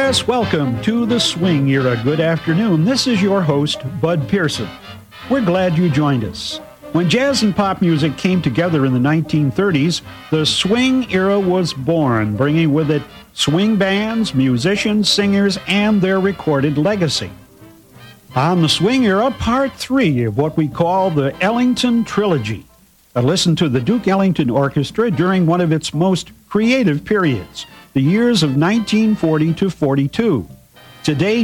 Yes, welcome to the Swing Era. Good afternoon. This is your host, Bud Pearson. We're glad you joined us. When jazz and pop music came together in the 1930s, the swing era was born, bringing with it swing bands, musicians, singers, and their recorded legacy. On the Swing Era, part 3 of what we call the Ellington Trilogy. Listen to the Duke Ellington Orchestra during one of its most creative periods, the years of 1940 to 42. Today,